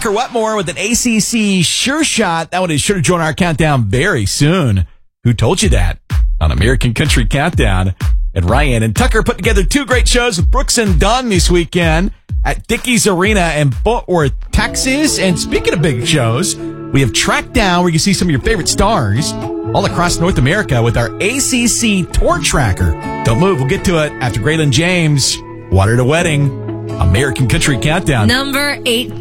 Tucker Wetmore with an ACC sure shot. That one is sure to join our countdown very soon. Who told you that? On American Country Countdown. And Ryan and Tucker put together two great shows with Brooks and Dunn this weekend at Dickies Arena in Fort Worth, Texas. And speaking of big shows, we have Track Down where you can see some of your favorite stars all across North America with our ACC Tour Tracker. Don't move. We'll get to it after Graylin James. Water to Wedding. American Country Countdown. Number 8.